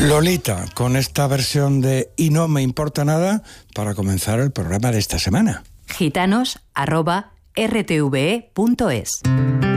Lolita, con esta versión de Y no me importa nada para comenzar el programa de esta semana. gitanos@rtve.es